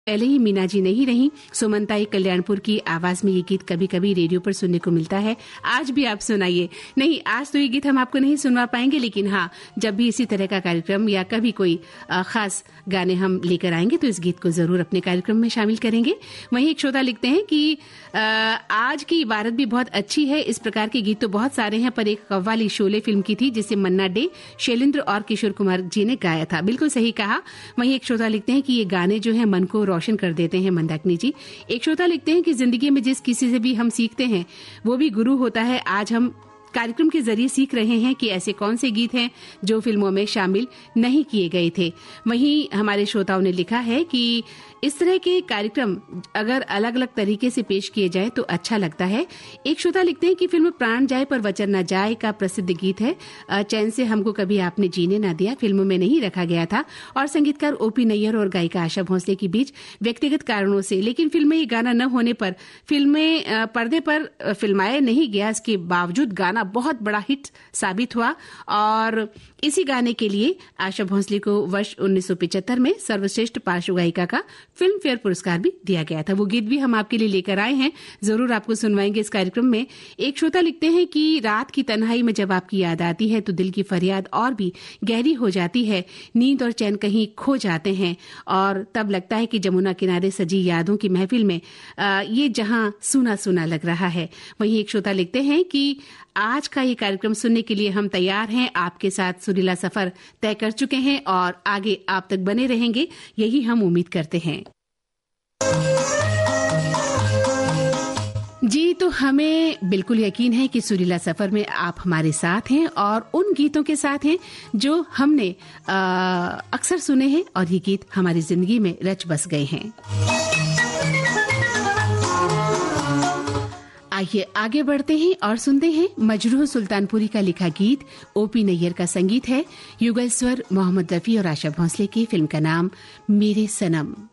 पहले ही मीना जी नहीं रही। सुमनताई कल्याणपुर की आवाज में ये गीत कभी कभी रेडियो पर सुनने को मिलता है, आज भी आप सुनाइए। नहीं, आज तो ये गीत हम आपको नहीं सुनवा पाएंगे, लेकिन हाँ, जब भी इसी तरह का कार्यक्रम या कभी कोई खास गाने हम लेकर आएंगे तो इस गीत को जरूर अपने कार्यक्रम में शामिल करेंगे। वहीं एक श्रोता लिखते हैं कि आज की इबारत भी बहुत अच्छी है। इस प्रकार के गीत तो बहुत सारे हैं, पर एक कव्वाली शोले फिल्म की थी जिसे मन्ना डे, शैलेंद्र और किशोर कुमार जी ने गाया था। बिल्कुल सही कहा। वहीं एक श्रोता लिखते हैं कि ये गाने जो है मन को रोशन कर देते हैं। मंदाकिनी जी। एक श्रोता लिखते हैं कि जिंदगी में जिस किसी से भी हम सीखते हैं वो भी गुरु होता है। आज हम कार्यक्रम के जरिए सीख रहे हैं कि ऐसे कौन से गीत हैं जो फिल्मों में शामिल नहीं किए गए थे। वहीं हमारे श्रोताओं ने लिखा है कि इस तरह के कार्यक्रम अगर अलग अलग तरीके से पेश किए जाए तो अच्छा लगता है। एक श्रोता लिखते हैं कि फिल्म प्राण जाए पर वचन न जाए का प्रसिद्ध गीत है। चैन से हमको कभी आपने जीने ना दिया फिल्मों में नहीं रखा गया था और संगीतकार ओपी नैयर और गायिका आशा भोसले के बीच व्यक्तिगत कारणों से, लेकिन फिल्म में ये गाना न होने पर फिल्में पर्दे पर फिल्माया नहीं गया। इसके बावजूद गाना बहुत बड़ा हिट साबित हुआ और इसी गाने के लिए आशा भोसले को वर्ष 1975 में सर्वश्रेष्ठ पार्श्व गायिका का फिल्म फेयर पुरस्कार भी दिया गया था। वो गीत भी हम आपके लिए लेकर आए हैं, जरूर आपको सुनवाएंगे इस कार्यक्रम में। एक श्रोता लिखते हैं कि रात की तन्हाई में जब आपकी याद आती है तो दिल की फरियाद और भी गहरी हो जाती है, नींद और चैन कहीं खो जाते हैं और तब लगता है कि जमुना किनारे सजी यादों की महफिल में ये जहां सूना सूना लग रहा है। वहीं एक श्रोता लिखते हैं कि आज का ये कार्यक्रम सुनने के लिए हम तैयार हैं, आपके साथ सुरीला सफर तय कर चुके हैं और आगे आप तक बने रहेंगे, यही हम उम्मीद करते हैं। जी, तो हमें बिल्कुल यकीन है कि सुरीला सफर में आप हमारे साथ हैं और उन गीतों के साथ हैं जो हमने अक्सर सुने हैं और ये गीत हमारी जिंदगी में रच बस गए हैं। आइए आगे बढ़ते हैं और सुनते हैं मजरूह सुल्तानपुरी का लिखा गीत। ओपी नैयर का संगीत है, युगल स्वर मोहम्मद रफी और आशा भोसले की। फिल्म का नाम मेरे सनम।